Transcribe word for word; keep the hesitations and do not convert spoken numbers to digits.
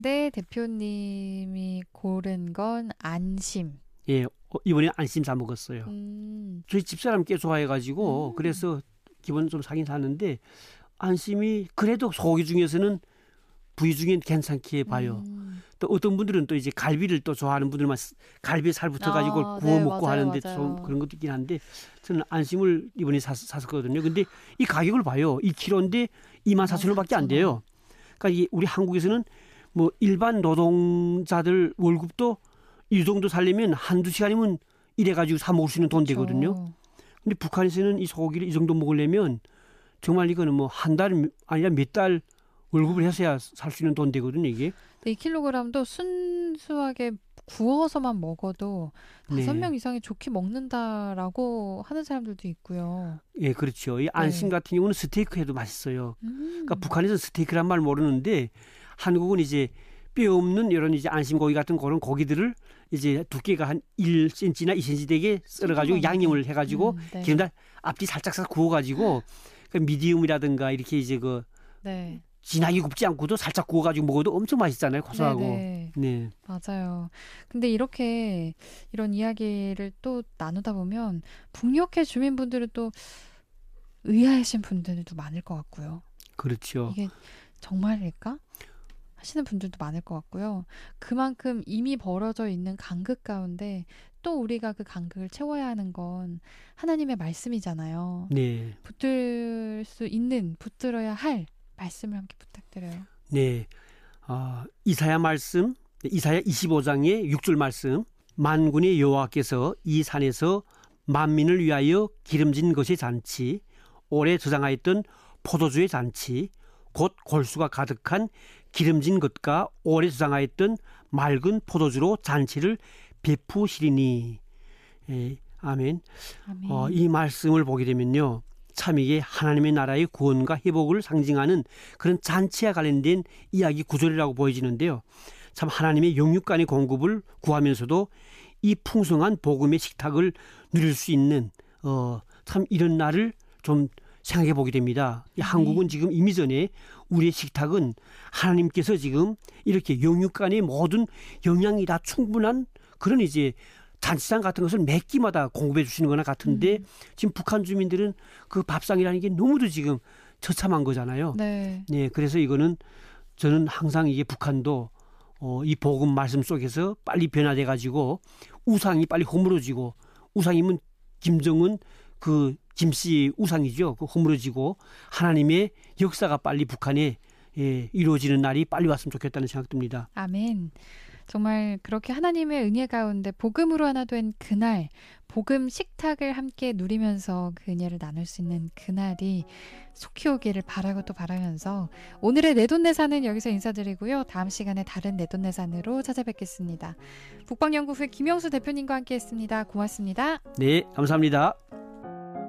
네, 대표님이 고른 건 안심. 예, 어, 이번에 안심 사 먹었어요. 음. 저희 집사람 꽤 좋아해가지고 음. 그래서 기본 좀 사긴 사는데 안심이 그래도 소고기 중에서는 부위 중엔 괜찮게 봐요. 음. 또 어떤 분들은 또 이제 갈비를 또 좋아하는 분들만 갈비에 살 붙어가지고 아, 구워 네, 먹고 맞아요, 하는데 맞아요. 좀 그런 것도 있긴 한데 저는 안심을 이번에 샀, 샀었거든요. 근데 이 가격을 봐요. 이 킬로인데 이만 사천 원밖에 안 돼요. 그러니까 이 우리 한국에서는 뭐 일반 노동자들 월급도 이 정도 살려면 한두 시간이면 이래가지고 사 먹을 수 있는 돈 되거든요. 그렇죠. 근데 북한에서는 이 소고기를 이 정도 먹으려면 정말 이거는 뭐 한 달 아니라 몇 달 월급을 해서야 살 수 있는 돈 되거든요, 이게. 이 킬로그램도 순수하게 구워서만 먹어도 다섯 명 네. 이상이 좋게 먹는다라고 하는 사람들도 있고요. 예, 그렇죠. 이 안심 네. 같은 경우는 스테이크 해도 맛있어요. 음. 그러니까 북한에서는 스테이크란 말 모르는데 한국은 이제 뼈 없는 이런 이제 안심고기 같은 그런 고기들을 이제 두께가 한 일 센티미터나 이 센티미터 되게 썰어가지고 조그맣게. 양념을 해가지고 음, 네. 기름다 앞뒤 살짝 싹 구워가지고 그 미디움이라든가 이렇게 이제 그 네. 진하게 굽지 않고도 살짝 구워가지고 먹어도 엄청 맛있잖아요. 고소하고. 네네. 네. 맞아요. 근데 이렇게 이런 이야기를 또 나누다 보면 북녘의 주민분들은 또 의아하신 분들도 많을 것 같고요. 그렇죠. 이게 정말일까? 하시는 분들도 많을 것 같고요. 그만큼 이미 벌어져 있는 간극 가운데 또 우리가 그 간극을 채워야 하는 건 하나님의 말씀이잖아요. 네. 붙들 수 있는, 붙들어야 할 말씀을 함께 부탁드려요. 네. 어, 이사야 말씀, 이사야 이십오 장의 육 절 말씀. 만군의 여호와께서 이 산에서 만민을 위하여 기름진 것의 잔치, 오래 저장하였던 포도주의 잔치, 곧 골수가 가득한 기름진 것과 오래 저장하였던 맑은 포도주로 잔치를 베푸시리니. 예, 아멘. 아멘. 어, 이 말씀을 보게 되면요. 참 이게 하나님의 나라의 구원과 회복을 상징하는 그런 잔치와 관련된 이야기 구절이라고 보여지는데요. 참 하나님의 영육간의 공급을 구하면서도 이 풍성한 복음의 식탁을 누릴 수 있는 어, 참 이런 날을 좀 생각해 보게 됩니다. 이 한국은 지금 이미 전에 우리의 식탁은 하나님께서 지금 이렇게 영육간의 모든 영양이 다 충분한 그런 이제 잔치상 같은 것을 몇 끼마다 공급해 주시는 거나 같은데 음. 지금 북한 주민들은 그 밥상이라는 게 너무도 지금 처참한 거잖아요. 네. 네, 그래서 이거는 저는 항상 이게 북한도 어, 이 복음 말씀 속에서 빨리 변화돼 가지고 우상이 빨리 허물어지고 우상이면 김정은 그 김씨 우상이죠. 그 허물어지고 하나님의 역사가 빨리 북한에 예, 이루어지는 날이 빨리 왔으면 좋겠다는 생각 듭니다. 아멘. 정말 그렇게 하나님의 은혜 가운데 복음으로 하나 된 그날, 복음 식탁을 함께 누리면서 그 은혜를 나눌 수 있는 그날이 속히 오기를 바라고 또 바라면서 오늘의 내돈내산은 여기서 인사드리고요. 다음 시간에 다른 내돈내산으로 찾아뵙겠습니다. 북방연구소의 김영수 대표님과 함께했습니다. 고맙습니다. 네, 감사합니다.